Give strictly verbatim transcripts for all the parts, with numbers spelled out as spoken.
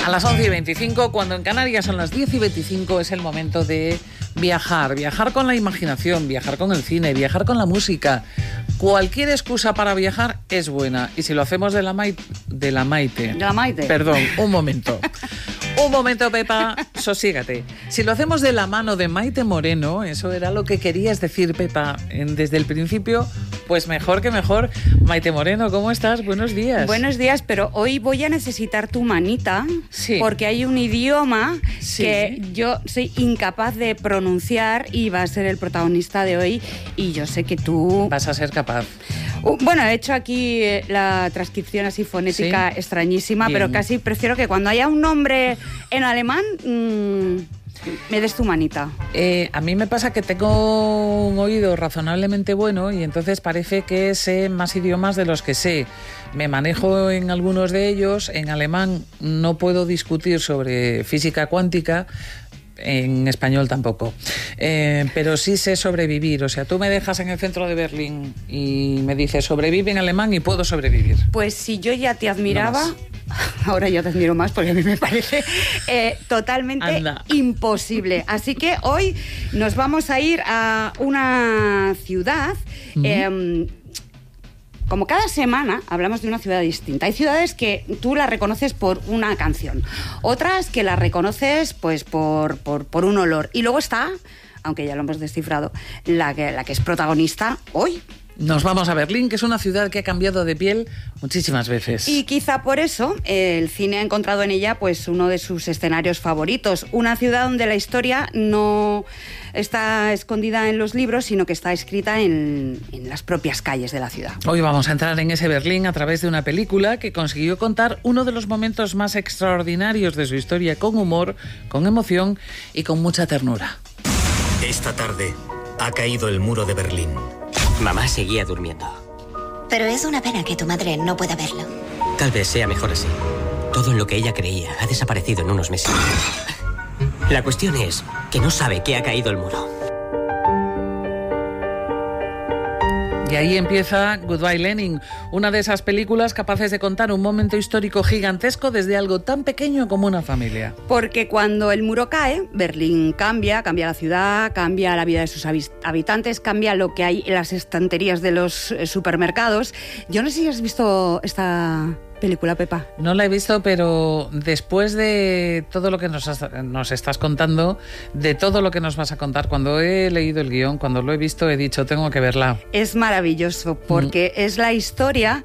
A las once y veinticinco, cuando en Canarias son las diez y veinticinco, es el momento de viajar. Viajar con la imaginación, viajar con el cine, viajar con la música. Cualquier excusa para viajar es buena. Y si lo hacemos de la Maite... De la Maite. De la Maite. Perdón, un momento. Un momento, Pepa, sosígate. Si lo hacemos de la mano de Maite Moreno, eso era lo que querías decir, Pepa, desde el principio, pues mejor que mejor. Maite Moreno, ¿cómo estás? Buenos días. Buenos días, pero hoy voy a necesitar tu manita, sí, porque hay un idioma sí. que yo soy incapaz de pronunciar y va a ser el protagonista de hoy, y yo sé que tú... Vas a ser capaz. Uh, bueno, he hecho aquí eh, la transcripción así fonética, ¿sí?, extrañísima, bien, pero casi prefiero que cuando haya un nombre en alemán mmm, me des tu manita. Eh, a mí me pasa que tengo un oído razonablemente bueno y entonces parece que sé más idiomas de los que sé. Me manejo en algunos de ellos. En alemán no puedo discutir sobre física cuántica. En español tampoco, eh, pero sí sé sobrevivir. O sea, tú me dejas en el centro de Berlín y me dices sobrevive en alemán y puedo sobrevivir. Pues si yo ya te admiraba, no ahora yo te admiro más porque a mí me parece eh, totalmente Anda. imposible. Así que hoy nos vamos a ir a una ciudad. Uh-huh. eh, Como cada semana hablamos de una ciudad distinta. Hay ciudades que tú las reconoces por una canción, otras que las reconoces pues por, por, por un olor. Y luego está, aunque ya lo hemos descifrado, la que, la que es protagonista hoy. Nos vamos a Berlín, que es una ciudad que ha cambiado de piel muchísimas veces. Y quizá por eso el cine ha encontrado en ella pues uno de sus escenarios favoritos. Una ciudad donde la historia no está escondida en los libros, sino que está escrita en, en las propias calles de la ciudad. Hoy vamos a entrar en ese Berlín a través de una película que consiguió contar uno de los momentos más extraordinarios de su historia con humor, con emoción y con mucha ternura. Esta tarde ha caído el muro de Berlín. Mamá seguía durmiendo. Pero es una pena que tu madre no pueda verlo. Tal vez sea mejor así. Todo en lo que ella creía ha desaparecido en unos meses. La cuestión es que no sabe que ha caído el muro. Y ahí empieza Goodbye Lenin, una de esas películas capaces de contar un momento histórico gigantesco desde algo tan pequeño como una familia. Porque cuando el muro cae, Berlín cambia, cambia la ciudad, cambia la vida de sus habitantes, cambia lo que hay en las estanterías de los supermercados. Yo no sé si has visto esta película, Pepa. No la he visto, pero después de todo lo que nos, has, nos estás contando, de todo lo que nos vas a contar, cuando he leído el guión, cuando lo he visto, he dicho, tengo que verla. Es maravilloso, porque mm. es la historia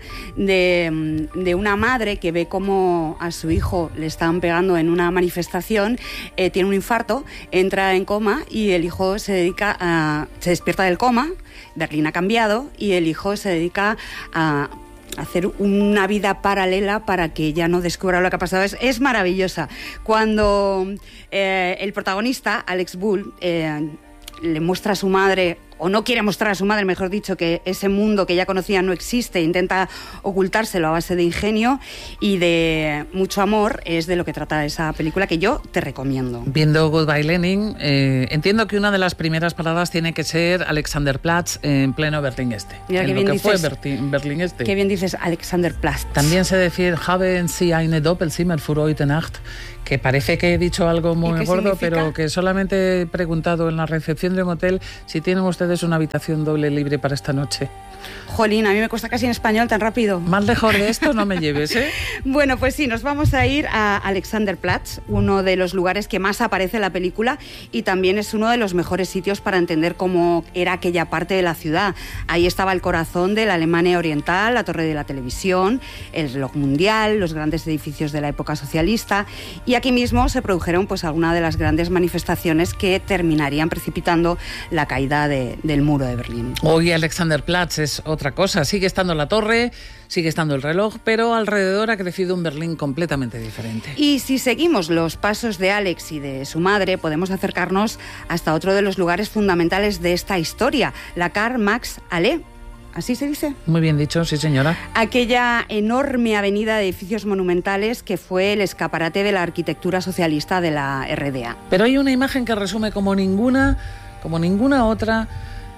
de, de una madre que ve cómo a su hijo le están pegando en una manifestación, eh, tiene un infarto, entra en coma y el hijo se dedica a... se despierta del coma, Berlín ha cambiado y el hijo se dedica a hacer una vida paralela para que ella no descubra lo que ha pasado. Es, es maravillosa. Cuando eh, el protagonista, Alex Bull, eh, le muestra a su madre, o no quiere mostrar a su madre, mejor dicho, que ese mundo que ella conocía no existe, intenta ocultárselo a base de ingenio y de mucho amor, es de lo que trata esa película que yo te recomiendo. Viendo Goodbye Lenin, eh, entiendo que una de las primeras paradas tiene que ser Alexanderplatz en pleno Berlín Este. Mira, en qué lo bien que dices, fue Berlín, Berlín Este. Qué bien dices Alexanderplatz. También sé decir Haben Sie eine Doppelzimmer für heute Nacht, que parece que he dicho algo muy gordo, pero que solamente he preguntado en la recepción de un hotel si tienen ustedes una habitación doble libre para esta noche. Jolín, a mí me cuesta casi en español tan rápido. Más lejos de esto no me lleves, ¿eh? Bueno, pues sí, nos vamos a ir a Alexanderplatz, uno de los lugares que más aparece en la película y también es uno de los mejores sitios para entender cómo era aquella parte de la ciudad. Ahí estaba el corazón de la Alemania Oriental, la torre de la televisión, el reloj mundial, los grandes edificios de la época socialista, y aquí mismo se produjeron pues algunas de las grandes manifestaciones que terminarían precipitando la caída de, del muro de Berlín. Hoy Alexanderplatz es otra cosa, sigue estando la torre, sigue estando el reloj, pero alrededor ha crecido un Berlín completamente diferente. Y si seguimos los pasos de Alex y de su madre, podemos acercarnos hasta otro de los lugares fundamentales de esta historia, la Karl-Marx-Allee. ¿Así se dice? Muy bien dicho, sí señora. Aquella enorme avenida de edificios monumentales que fue el escaparate de la arquitectura socialista de la R D A. Pero hay una imagen que resume como ninguna, como ninguna otra,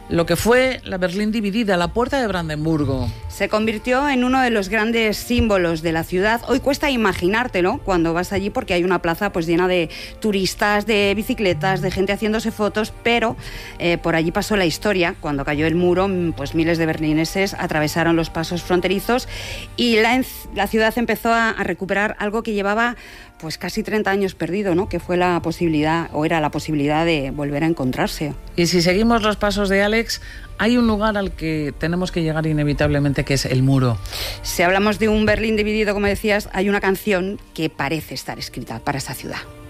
lo que fue la Berlín dividida, la Puerta de Brandenburgo. Se convirtió en uno de los grandes símbolos de la ciudad. Hoy cuesta imaginártelo cuando vas allí porque hay una plaza pues llena de turistas, de bicicletas, de gente haciéndose fotos, pero eh, por allí pasó la historia. Cuando cayó el muro, pues miles de berlineses atravesaron los pasos fronterizos y la, la ciudad empezó a, a recuperar algo que llevaba pues casi treinta años perdido, ¿no? Que fue la posibilidad, o era la posibilidad de volver a encontrarse. Y si seguimos los pasos de Alex, hay un lugar al que tenemos que llegar inevitablemente, que es el muro. Si hablamos de un Berlín dividido, como decías, hay una canción que parece estar escrita para esa ciudad.